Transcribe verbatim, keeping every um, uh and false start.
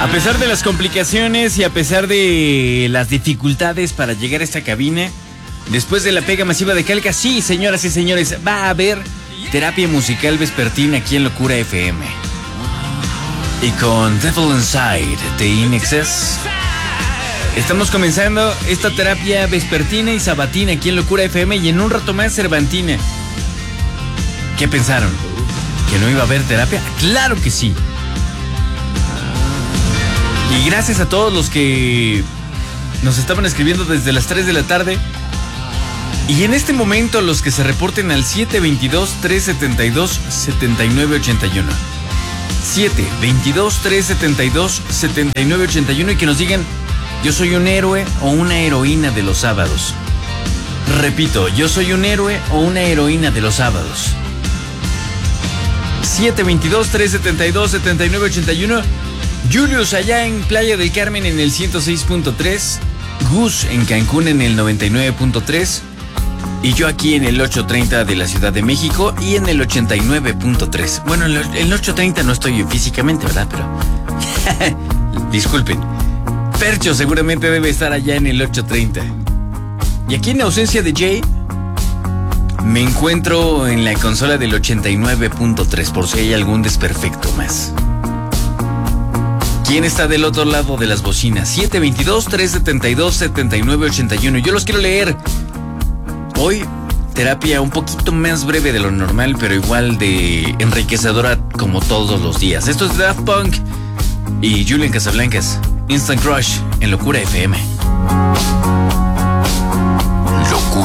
A pesar de las complicaciones y a pesar de las dificultades para llegar a esta cabina, después de la pega masiva de Calca, sí, señoras y señores, va a haber terapia musical vespertina aquí en Locura F M. Y con Devil Inside de In Excess, estamos comenzando esta terapia vespertina y sabatina aquí en Locura F M y en un rato más Cervantina. ¿Qué pensaron? ¿Que no iba a haber terapia? ¡Claro que sí! Y gracias a todos los que nos estaban escribiendo desde las tres de la tarde. Y en este momento los que se reporten al siete veintidós, trescientos setenta y dos, setenta y nueve ochenta y uno. siete veintidós, trescientos setenta y dos, setenta y nueve ochenta y uno y que nos digan, yo soy un héroe o una heroína de los sábados. Repito, yo soy un héroe o una heroína de los sábados. siete veintidós, trescientos setenta y dos, setenta y nueve ochenta y uno. Julius allá en Playa del Carmen en el ciento seis punto tres. Gus en Cancún en el noventa y nueve punto tres. Y yo aquí en el ochocientos treinta de la Ciudad de México y en el ochenta y nueve punto tres. Bueno, en el ochocientos treinta no estoy físicamente, ¿verdad? Pero disculpen. Percho seguramente debe estar allá en el ochocientos treinta. Y aquí en ausencia de Jay, me encuentro en la consola del ochenta y nueve punto tres por si hay algún desperfecto más. ¿Quién está del otro lado de las bocinas? siete veintidós, trescientos setenta y dos, setenta y nueve ochenta y uno. Yo los quiero leer. Hoy, terapia un poquito más breve de lo normal, pero igual de enriquecedora como todos los días. Esto es Daft Punk y Julian Casablancas. Instant Crush en Locura F M.